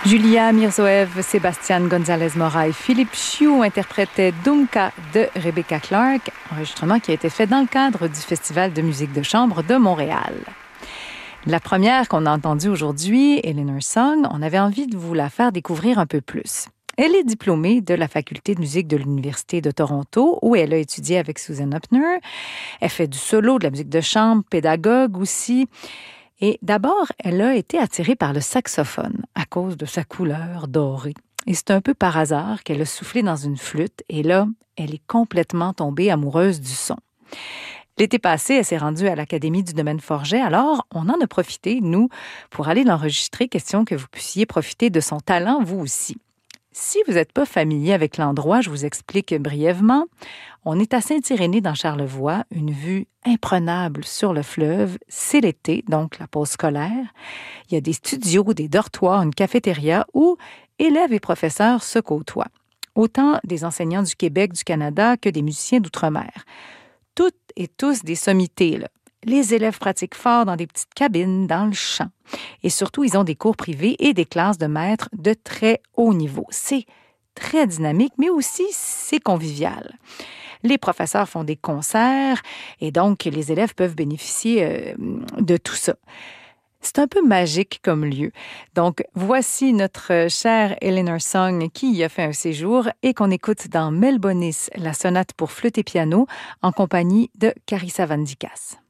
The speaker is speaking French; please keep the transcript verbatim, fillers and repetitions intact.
Julia Mirzoev, Sébastien González-Mora et Philippe Chiou interprétaient Dunka de Rebecca Clark, enregistrement qui a été fait dans le cadre du Festival de musique de chambre de Montréal. La première qu'on a entendue aujourd'hui, Eleanor Song, on avait envie de vous la faire découvrir un peu plus. Elle est diplômée de la faculté de musique de l'Université de Toronto, où elle a étudié avec Susan Upner. Elle fait du solo, de la musique de chambre, pédagogue aussi. Et d'abord, elle a été attirée par le saxophone à cause de sa couleur dorée. Et c'est un peu par hasard qu'elle a soufflé dans une flûte et là, elle est complètement tombée amoureuse du son. L'été passé, elle s'est rendue à l'Académie du domaine Forget, alors on en a profité, nous, pour aller l'enregistrer, question que vous puissiez profiter de son talent, vous aussi. Si vous n'êtes pas familier avec l'endroit, je vous explique brièvement. On est à Saint-Irénée dans Charlevoix, une vue imprenable sur le fleuve. C'est l'été, donc la pause scolaire. Il y a des studios, des dortoirs, une cafétéria où élèves et professeurs se côtoient. Autant des enseignants du Québec, du Canada que des musiciens d'outre-mer. Toutes et tous des sommités, là. Les élèves pratiquent fort dans des petites cabines, dans le champ. Et surtout, ils ont des cours privés et des classes de maîtres de très haut niveau. C'est très dynamique, mais aussi c'est convivial. Les professeurs font des concerts et donc les élèves peuvent bénéficier euh, de tout ça. C'est un peu magique comme lieu. Donc, voici notre chère Eleanor Song qui y a fait un séjour et qu'on écoute dans Melbonis, la sonate pour flûte et piano, en compagnie de Carissa Van Dykas.